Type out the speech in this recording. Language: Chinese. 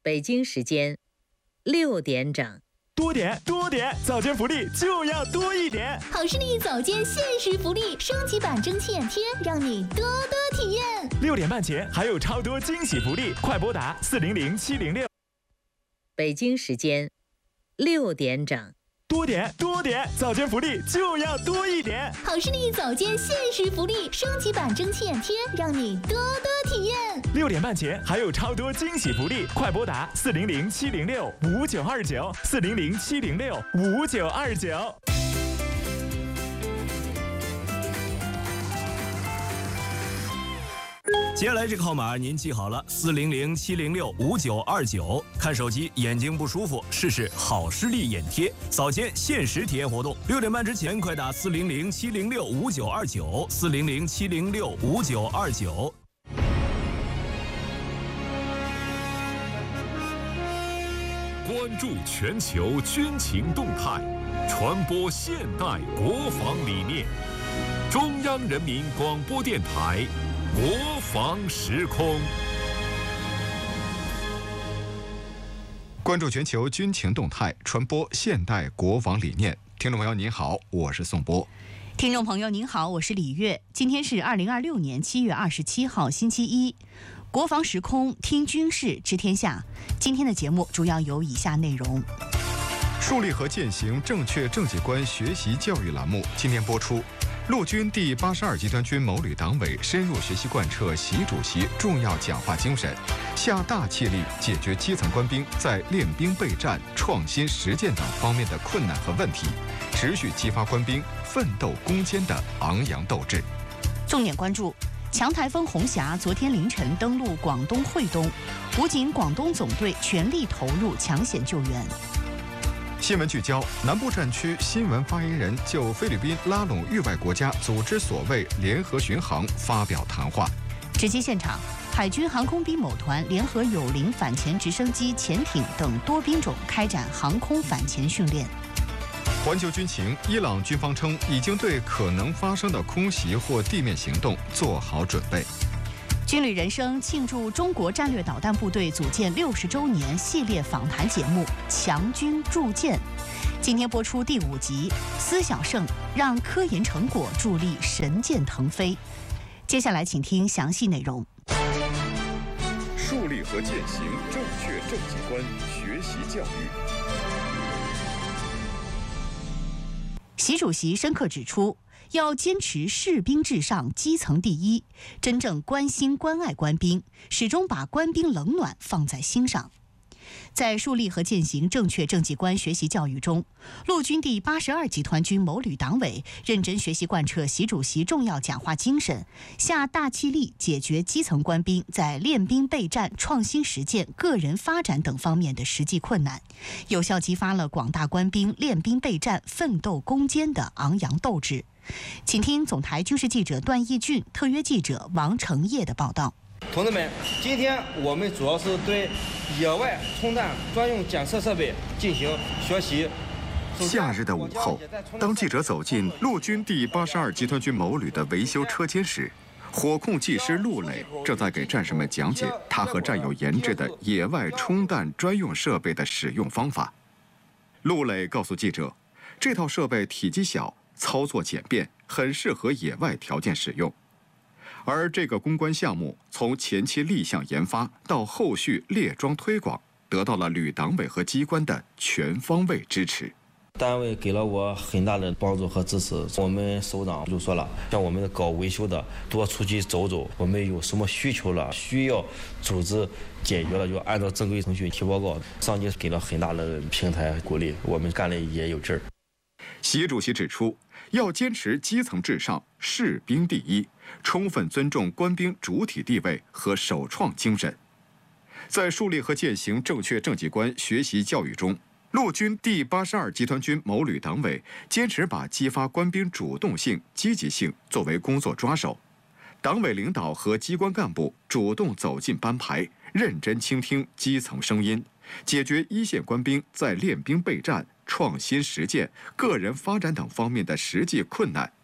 北京时间6点整。 多点，早间福利就要多一点。 好视力早间限时福利升级版蒸汽眼贴，让你多多体验。 6点半前还有超多惊喜福利，快拨打400-706。 北京时间6点整。 多点，早间福利就要多一点。 好视力早间限时福利升级版蒸汽眼贴，让你多多体验。 6点半前还有超多惊喜福利，快拨打400-706-5929 400-706-5929。 接下来这个号码您记好了，400-706-5929。看手机眼睛不舒服，试试好视力眼贴，早间限时体验活动。6点半之前快打400-706-5929 400-706-5929。 关注全球军情动态，传播现代国防理念。中央人民广播电台国防时空。 关注全球军情动态，传播现代国防理念。听众朋友您好，我是宋波。 听众朋友您好，我是李月。今天是2026年7月27号星期一，国防时空听军事知天下。今天的节目主要有以下内容： 树立和践行正确政绩观学习教育栏目今天播出。陆军第82集团军某旅党委深入学习贯彻习主席重要讲话精神，下大气力解决基层官兵在练兵备战、创新实践等方面的困难和问题，持续激发官兵奋斗攻坚的昂扬斗志。 重点关注：强台风红霞昨天凌晨登陆广东惠东，武警广东总队全力投入抢险救援。 新闻聚焦：南部战区新闻发言人就菲律宾拉拢域外国家组织所谓联合巡航发表谈话。 直击现场，海军航空兵某团联合友邻反潜直升机、潜艇等多兵种开展航空反潜训练。 环球军情：伊朗军方称已经对可能发生的空袭或地面行动做好准备。 军旅人生庆祝中国战略导弹部队组建60周年系列访谈节目《强军铸剑》，今天播出第5集，思小胜让科研成果助力神剑腾飞。接下来请听详细内容。 树立和践行正确政绩观学习教育。 习主席深刻指出，要坚持士兵至上、基层第一，真正关心关爱官兵，始终把官兵冷暖放在心上。在树立和践行正确政绩观学习教育中，陆军第82集团军某旅党委认真学习贯彻习主席重要讲话精神，下大气力解决基层官兵在练兵备战、创新实践、个人发展等方面的实际困难，有效激发了广大官兵练兵备战、奋斗攻坚的昂扬斗志。请听总台军事记者段义俊、特约记者王成业的报道。 同志们，今天我们主要是对野外冲弹专用检测设备进行学习。 夏日的午后，当记者走进陆军第82集团军某旅的维修车间时，火控技师陆磊正在给战士们讲解他和战友研制的野外冲弹专用设备的使用方法。陆磊告诉记者，这套设备体积小，操作简便，很适合野外条件使用。而这个攻关项目从前期立项研发到后续列装推广，得到了旅党委和机关的全方位支持。 单位给了我很大的帮助和支持。我们首长就说了，像我们搞维修的多出去走走，我们有什么需求了，需要组织解决了，就按照正规程序提报告。上级给了很大的平台鼓励，我们干的也有劲儿。 习主席指出，要坚持基层至上、士兵第一，充分尊重官兵主体地位和首创精神。在树立和践行正确政绩观学习教育中，陆军第82集团军某旅党委坚持把激发官兵主动性、积极性作为工作抓手。党委领导和机关干部主动走进班排，认真倾听基层声音，解决一线官兵在练兵备战、创新实践、个人发展等方面的实际困难